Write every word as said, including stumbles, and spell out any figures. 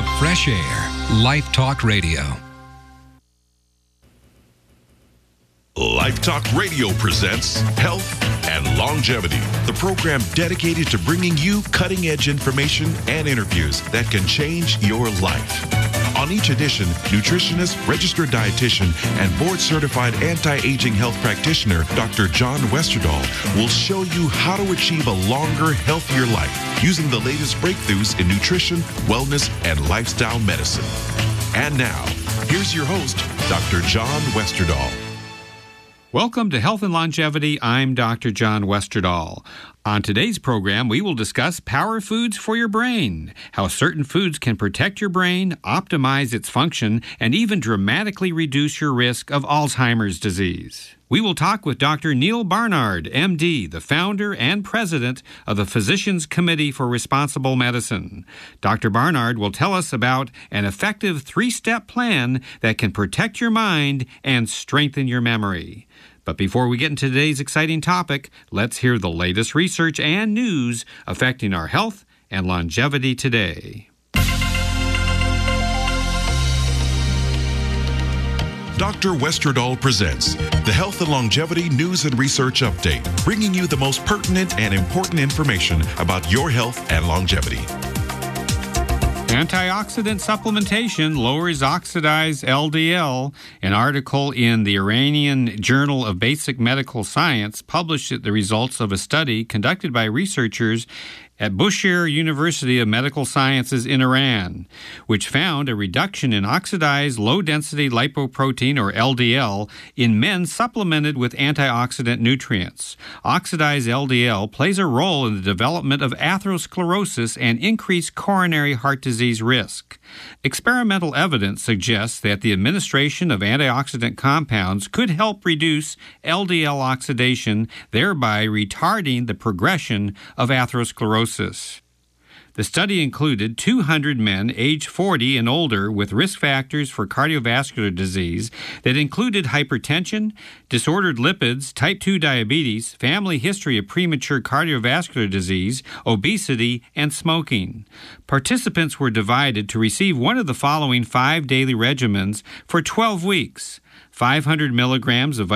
of fresh air. Life Talk Radio. Life Talk Radio presents Health and Longevity, the program dedicated to bringing you cutting-edge information and interviews that can change your life. On each edition, nutritionist, registered dietitian, and board-certified anti-aging health practitioner, Doctor John Westerdahl, will show you how to achieve a longer, healthier life using the latest breakthroughs in nutrition, wellness, and lifestyle medicine. And now, here's your host, Doctor John Westerdahl. Welcome to Health and Longevity. I'm Doctor John Westerdahl. On today's program, we will discuss power foods for your brain, how certain foods can protect your brain, optimize its function, and even dramatically reduce your risk of Alzheimer's disease. We will talk with Doctor Neal Barnard, M D, the founder and president of the Physicians Committee for Responsible Medicine. Doctor Barnard will tell us about an effective three-step plan that can protect your mind and strengthen your memory. But before we get into today's exciting topic, let's hear the latest research and news affecting our health and longevity today. Doctor Westerdahl presents the Health and Longevity News and Research Update, bringing you the most pertinent and important information about your health and longevity. Antioxidant supplementation lowers oxidized L D L. An article in the Iranian Journal of Basic Medical Science published the results of a study conducted by researchers at Bushehr University of Medical Sciences in Iran, which found a reduction in oxidized low-density lipoprotein, or L D L, in men supplemented with antioxidant nutrients. Oxidized L D L plays a role in the development of atherosclerosis and increased coronary heart disease risk. Experimental evidence suggests that the administration of antioxidant compounds could help reduce L D L oxidation, thereby retarding the progression of atherosclerosis. The study included two hundred men aged forty and older with risk factors for cardiovascular disease that included hypertension, disordered lipids, type two diabetes, family history of premature cardiovascular disease, obesity, and smoking. Participants were divided to receive one of the following five daily regimens for twelve weeks: five hundred milligrams of